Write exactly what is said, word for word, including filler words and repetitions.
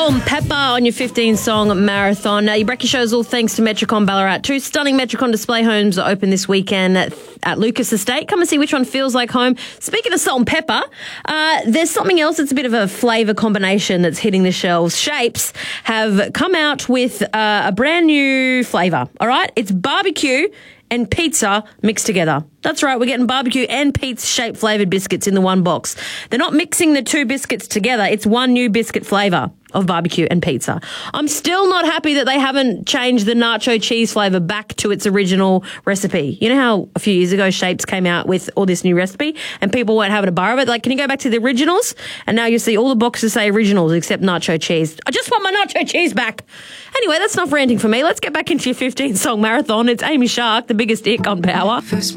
Salt and Pepper on your fifteen-song marathon. Now, your breakfast show is all thanks to Metricon Ballarat. Two stunning Metricon display homes are open this weekend at, at Lucas Estate. Come and see which one feels like home. Speaking of salt and pepper, uh, there's something else that's a bit of a flavour combination that's hitting the shelves. Shapes have come out with uh, a brand new flavour, all right? It's barbecue and pizza mixed together. That's right, we're getting barbecue and pizza-shaped flavoured biscuits in the one box. They're not mixing the two biscuits together. It's one new biscuit flavour of barbecue and pizza. I'm still not happy that they haven't changed the nacho cheese flavour back to its original recipe. You know how a few years ago Shapes came out with all this new recipe and people weren't having a bar of it? Like, can you go back to the originals? And now you see all the boxes say originals except nacho cheese. I just want my nacho cheese back. Anyway, that's enough ranting for me. Let's get back into your fifteen-song marathon. It's Amy Shark, the biggest ick on Power.